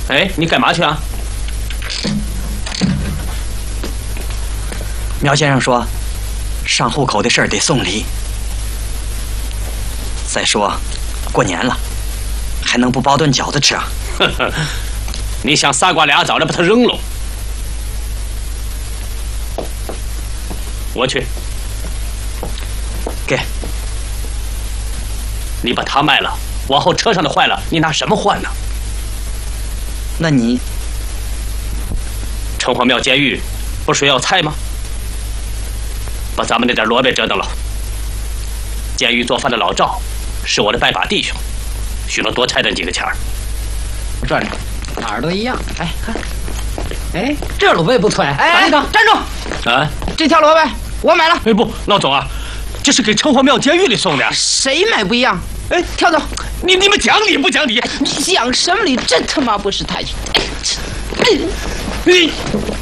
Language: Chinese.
哎，你干嘛去啊？ 苗先生说，上户口的事儿得送礼。再说，过年了，还能不包顿饺子吃啊？ 呵呵，你想仨瓜俩枣的把它扔喽？我去。 给。 你把它卖了，往后车上的坏了，你拿什么换呢？ 那你， 城隍庙监狱不是要菜吗？把咱们那点萝卜折腾了。监狱做饭的老赵是我的拜把弟兄，许诺多差点几个钱儿。 转转，哪儿都一样。哎，看，哎，这萝卜不错哎。哎，站住！ 啊， 这条萝卜我买了。 哎不，老总啊，这是给城隍庙监狱里送的。 谁买不一样？ 哎， 跳走！ 你们讲理不讲理？ 你讲什么理？这他妈不是太……哎， 你。